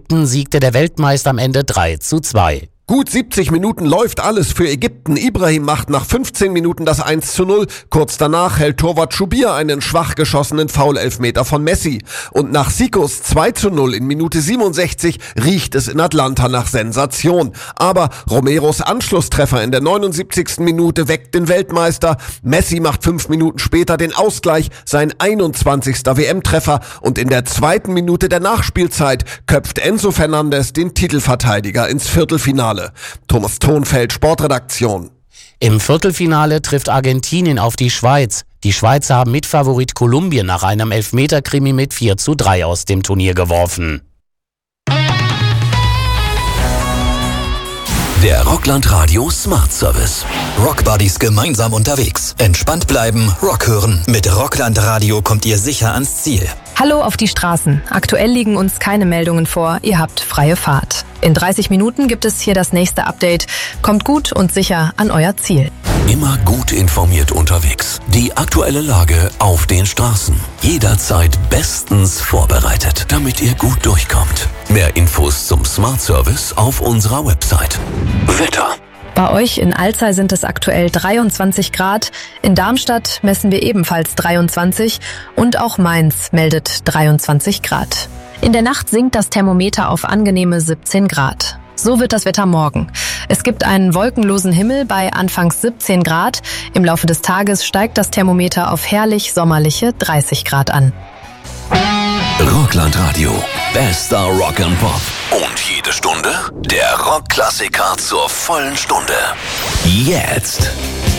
Ägypten siegte der Weltmeister am Ende 3:2. Gut 70 Minuten läuft alles für Ägypten. Ibrahim macht nach 15 Minuten das 1:0. Kurz danach hält Torwart Schubir einen schwach geschossenen Foul-Elfmeter von Messi. Und nach Sikos 2:0 in Minute 67 riecht es in Atlanta nach Sensation. Aber Romeros Anschlusstreffer in der 79. Minute weckt den Weltmeister. Messi macht 5 Minuten später den Ausgleich, sein 21. WM-Treffer. Und in der 2. Minute der Nachspielzeit köpft Enzo Fernandes den Titelverteidiger ins Viertelfinale. Thomas Thonfeld, Sportredaktion. Im Viertelfinale trifft Argentinien auf die Schweiz. Die Schweizer haben Mitfavorit Kolumbien nach einem Elfmeter-Krimi mit 4:3 aus dem Turnier geworfen. Der Rockland Radio Smart Service. Rockbuddies gemeinsam unterwegs. Entspannt bleiben, Rock hören. Mit Rockland Radio kommt ihr sicher ans Ziel. Hallo auf die Straßen. Aktuell liegen uns keine Meldungen vor. Ihr habt freie Fahrt. In 30 Minuten gibt es hier das nächste Update. Kommt gut und sicher an euer Ziel. Immer gut informiert unterwegs. Die aktuelle Lage auf den Straßen. Jederzeit bestens vorbereitet, damit ihr gut durchkommt. Mehr Infos zum Smart Service auf unserer Website. Wetter. Bei euch in Alzey sind es aktuell 23 Grad. In Darmstadt messen wir ebenfalls 23 und auch Mainz meldet 23 Grad. In der Nacht sinkt das Thermometer auf angenehme 17 Grad. So wird das Wetter morgen. Es gibt einen wolkenlosen Himmel bei anfangs 17 Grad. Im Laufe des Tages steigt das Thermometer auf herrlich sommerliche 30 Grad an. Rockland Radio. Bester Rock and Pop. Und jede Stunde der Rockklassiker zur vollen Stunde. Jetzt.